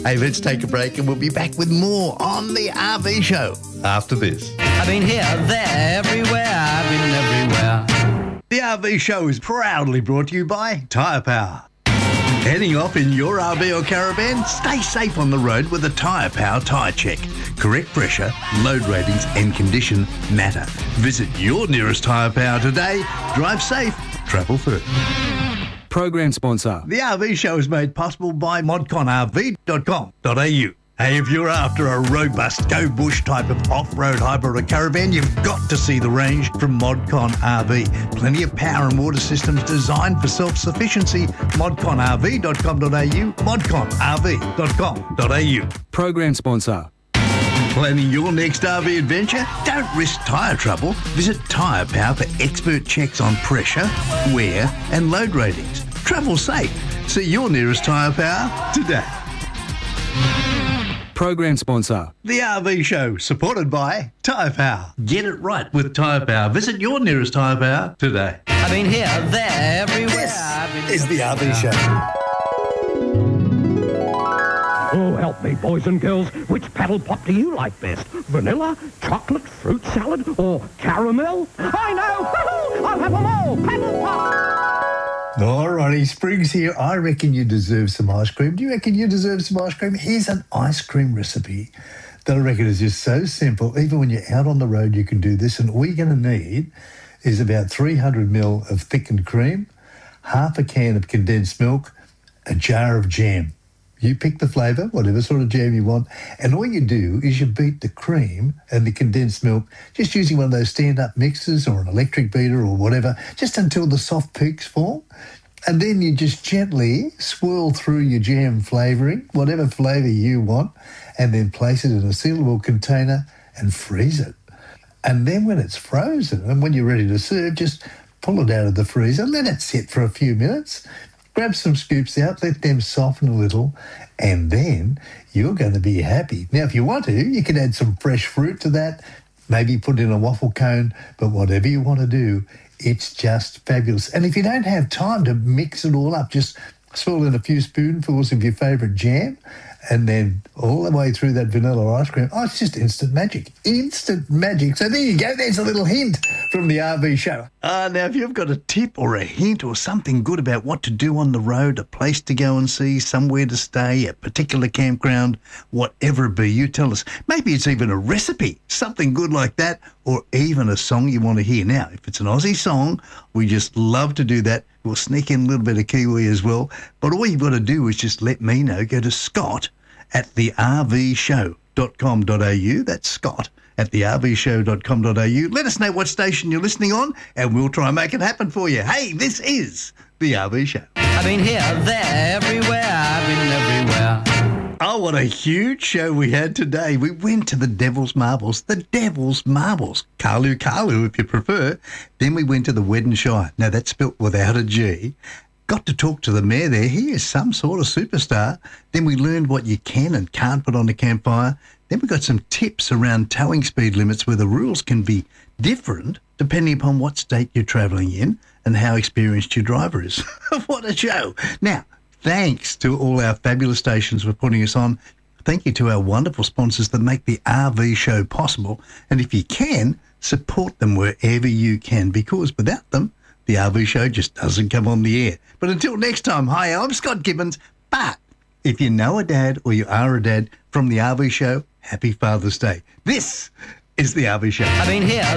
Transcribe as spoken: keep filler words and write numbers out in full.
Hey, let's take a break and we'll be back with more on the R V Show after this. I've been here, there, everywhere, I've been everywhere. The R V Show is proudly brought to you by Tyre Power. Heading off in your R V or caravan? Stay safe on the road with a Tyre Power tyre check. Correct pressure, load ratings and condition matter. Visit your nearest Tyre Power today. Drive safe, travel first. Program sponsor. The R V Show is made possible by mod con r v dot com dot a u. Hey, if you're after a robust go-bush type of off-road hybrid or caravan, you've got to see the range from ModCon R V. Plenty of power and water systems designed for self-sufficiency. mod con r v dot com dot a u, mod con r v dot com dot a u. Program sponsor. Planning your next R V adventure? Don't risk tyre trouble. Visit Tyre Power for expert checks on pressure, wear and load ratings. Travel safe. See your nearest Tyre Power today. Program sponsor. The R V Show, supported by Tyre Power. Get it right with Tyre Power. Visit your nearest Tyre Power today. I've been here, there, everywhere. This I've been is the R V Show. Oh, help me, boys and girls. Which paddle pop do you like best? Vanilla, chocolate, fruit salad, or caramel? I know! I'll have them all! Paddle pop! All righty, Spring's here. I reckon you deserve some ice cream. Do you reckon you deserve some ice cream? Here's an ice cream recipe that I reckon is just so simple. Even when you're out on the road, you can do this. And all you're going to need is about three hundred mil of thickened cream, half a can of condensed milk, a jar of jam. You pick the flavour, whatever sort of jam you want, and all you do is you beat the cream and the condensed milk just using one of those stand-up mixers or an electric beater or whatever, just until the soft peaks form. And then you just gently swirl through your jam flavouring, whatever flavour you want, and then place it in a sealable container and freeze it. And then when it's frozen and when you're ready to serve, just pull it out of the freezer, let it sit for a few minutes, grab some scoops out, let them soften a little, and then you're going to be happy. Now, if you want to, you can add some fresh fruit to that, maybe put in a waffle cone, but whatever you want to do, it's just fabulous. And if you don't have time to mix it all up, just swirl in a few spoonfuls of your favourite jam and then all the way through that vanilla ice cream. Oh, it's just instant magic. Instant magic. So there you go. There's a little hint from the R V Show. Uh, now, if you've got a tip or a hint or something good about what to do on the road, a place to go and see, somewhere to stay, a particular campground, whatever it be, you tell us. Maybe it's even a recipe, something good like that, or even a song you want to hear. Now, if it's an Aussie song, we just love to do that. We'll sneak in a little bit of Kiwi as well. But all you've got to do is just let me know. Go to Scott at the r v show dot com dot a u. That's Scott at the r v show dot com dot a u. Let us know what station you're listening on and we'll try and make it happen for you. Hey, this is the R V Show. I've been here, there, everywhere, I've been everywhere. Oh, what a huge show we had today. We went to the Devil's Marbles, the Devil's Marbles, Kalu Kalu if you prefer. Then we went to the Wedding Shire. Now that's spelt without a G. Got to talk to the mayor there. He is some sort of superstar. Then we learned what you can and can't put on a campfire. Then we got some tips around towing speed limits where the rules can be different depending upon what state you're travelling in and how experienced your driver is. What a show. Now, thanks to all our fabulous stations for putting us on. Thank you to our wonderful sponsors that make the R V Show possible. And if you can, support them wherever you can, because without them, the R V Show just doesn't come on the air. But until next time, hi, I'm Scott Gibbons. But if you know a dad or you are a dad from the R V Show, happy Father's Day. This is the R V Show. I've been here,